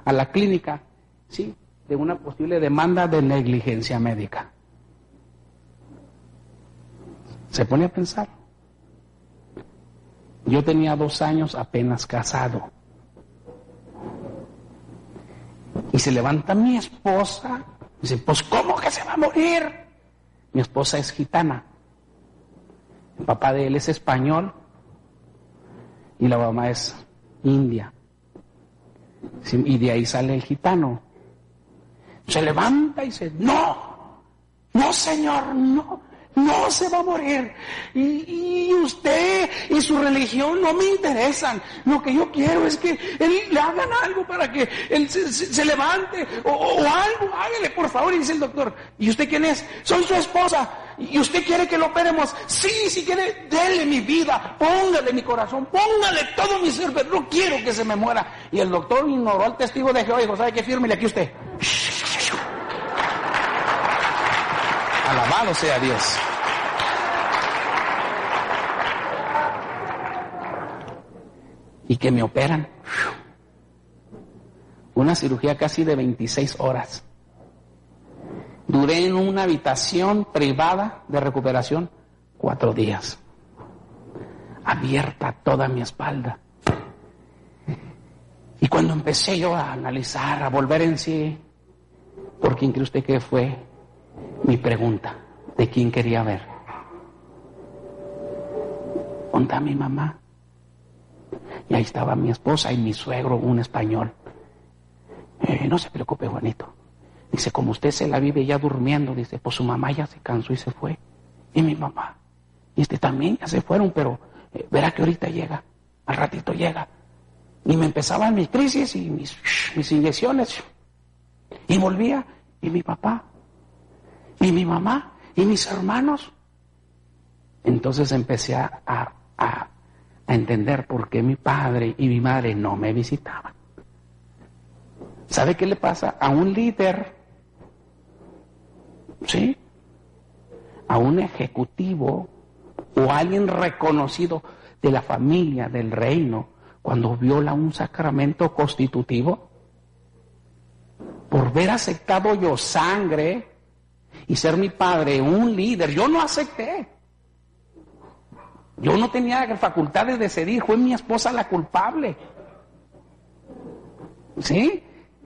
a la clínica, sí, de una posible demanda de negligencia médica. Se pone a pensar. Yo tenía 2 años apenas casado. Y se levanta mi esposa y dice, pues ¿cómo que se va a morir? Mi esposa es gitana. El papá de él es español y la mamá es india. Sí, y de ahí sale el gitano. Se levanta y dice, no, no señor, no se va a morir. Y usted y su religión no me interesan. Lo que yo quiero es que él le hagan algo para que él se levante o algo, hágale por favor. Y dice el doctor, ¿y usted quién es? Soy su esposa. ¿Y usted quiere que lo operemos? Sí, si quiere, dele mi vida, póngale mi corazón, póngale todo mi ser, pero no quiero que se me muera. Y el doctor ignoró al testigo de Jehová y dijo, ¿sabe qué? Fírmele aquí usted. Alabado sea Dios. Y que me operan. Una cirugía casi de 26 horas. Duré en una habitación privada de recuperación 4 días. Abierta toda mi espalda. Y cuando empecé yo a analizar, a volver en sí, ¿por quién cree usted que fue mi pregunta? ¿De quién quería ver? ¿Dónde está mi mamá? Y ahí estaba mi esposa y mi suegro, un español. No se preocupe, Juanito. Dice, como usted se la vive ya durmiendo, dice, pues su mamá ya se cansó y se fue. Y mi mamá. Y también ya se fueron, pero verá que ahorita llega. Al ratito llega. Y me empezaban mis crisis y mis inyecciones. Y volvía. Y mi papá. Y mi mamá. Y mis hermanos. Entonces empecé a entender por qué mi padre y mi madre no me visitaban. ¿Sabe qué le pasa a un líder? ¿Sí? A un ejecutivo o a alguien reconocido de la familia, del reino, cuando viola un sacramento constitutivo, por ver aceptado yo sangre y ser mi padre un líder. Yo no acepté. Yo no tenía facultad de decidir, fue mi esposa la culpable. ¿Sí?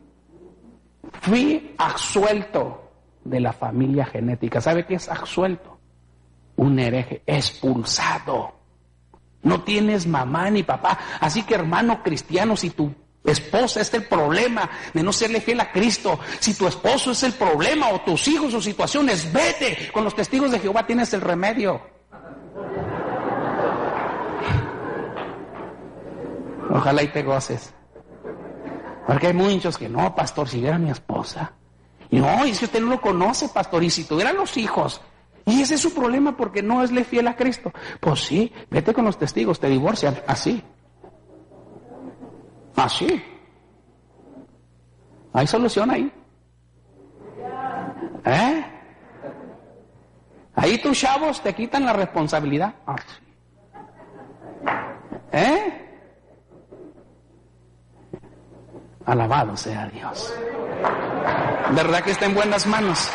Fui absuelto de la familia genética. ¿Sabe qué es absuelto? Un hereje, expulsado. No tienes mamá ni papá. Así que, hermano cristiano, si tu esposa es el problema de no serle fiel a Cristo, si tu esposo es el problema o tus hijos o situaciones, vete. Con los testigos de Jehová tienes el remedio. Ojalá y te goces. Porque hay muchos que no, pastor, si viera a mi esposa. Y no, y es que usted no lo conoce, pastor, y si tuvieran los hijos. Y ese es su problema porque no es le fiel a Cristo. Pues sí, vete con los testigos, te divorcian, así. Así. Hay solución ahí. Ahí tus chavos te quitan la responsabilidad. Así. Alabado sea Dios. ¿Verdad que está en buenas manos?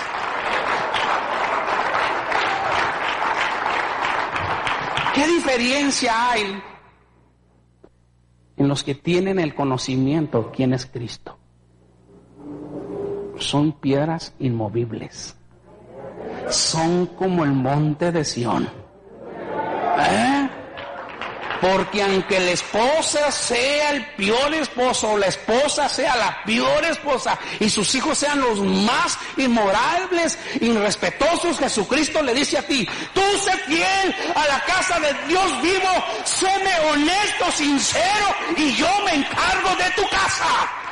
¿Qué diferencia hay en los que tienen el conocimiento quién es Cristo? Son piedras inmovibles. Son como el monte de Sión. Porque aunque la esposa sea el peor esposo o la esposa sea la peor esposa y sus hijos sean los más inmorables, irrespetuosos, Jesucristo le dice a ti, tú sé fiel a la casa de Dios vivo, séme honesto, sincero y yo me encargo de tu casa.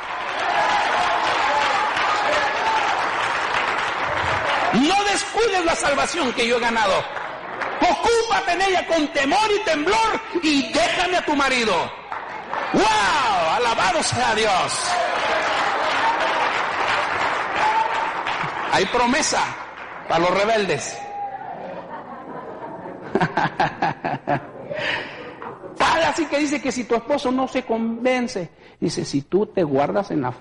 No descuides la salvación que yo he ganado. Ocúpate en ella con temor y temblor y déjame a tu marido. ¡Wow! Alabado sea Dios. Hay promesa para los rebeldes. Así que dice que si tu esposo no se convence, dice, si tú te guardas en la